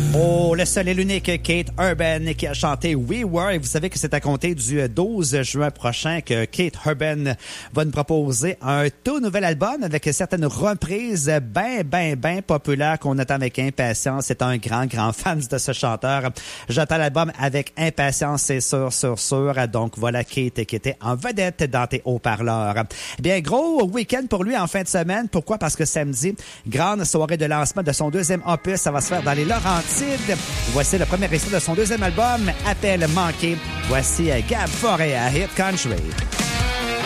Oh, le seul et l'unique Kate Urban qui a chanté We Were. Et vous savez que c'est à compter du 12 juin prochain que Kate Urban va nous proposer un tout nouvel album avec certaines reprises bien populaires qu'on attend avec impatience. C'est un grand fan de ce chanteur. J'attends l'album avec impatience, c'est sûr. Donc voilà Kate qui était en vedette dans tes haut-parleurs. Eh bien, gros week-end pour lui en fin de semaine. Pourquoi? Parce que samedi, grande soirée de lancement de son deuxième opus. Ça va se faire dans les Laurentides. Voici le premier extrait de son deuxième album, Appel manqué. Voici Gab Forêt à Hit Country.